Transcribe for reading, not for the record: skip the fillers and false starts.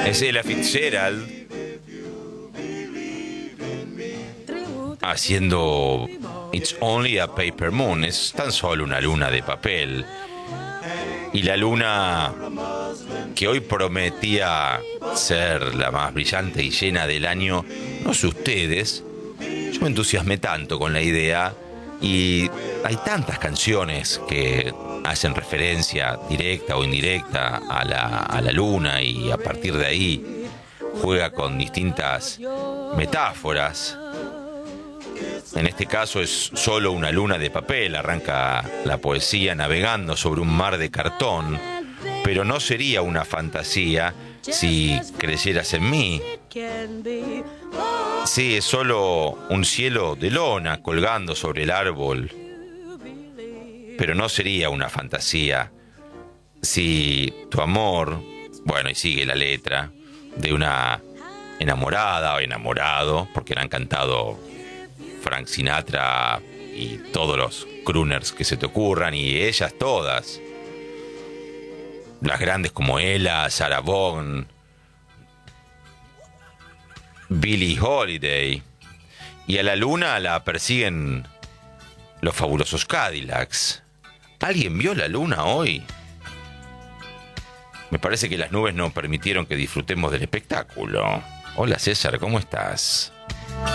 Es Ella Fitzgerald haciendo It's Only a Paper Moon. Es tan solo una luna de papel. Y la luna que hoy prometía ser la más brillante y llena del año, no sé ustedes, yo me entusiasmé tanto con la idea, y hay tantas canciones que hacen referencia directa o indirecta a la luna, y a partir de ahí juega con distintas metáforas. En este caso es solo una luna de papel. Arranca la poesía navegando sobre un mar de cartón, pero no sería una fantasía si creyeras en mí. Sí, es solo un cielo de lona colgando sobre el árbol, pero no sería una fantasía si tu amor, bueno, y sigue la letra, de una enamorada o enamorado, porque le han cantado Frank Sinatra y todos los crooners que se te ocurran, y ellas todas, las grandes como Ella, Sarah Vaughan, Billie Holiday. Y a la luna la persiguen los fabulosos Cadillacs. ¿Alguien vio la luna hoy? Me parece que las nubes no permitieron que disfrutemos del espectáculo. Hola César, ¿cómo estás?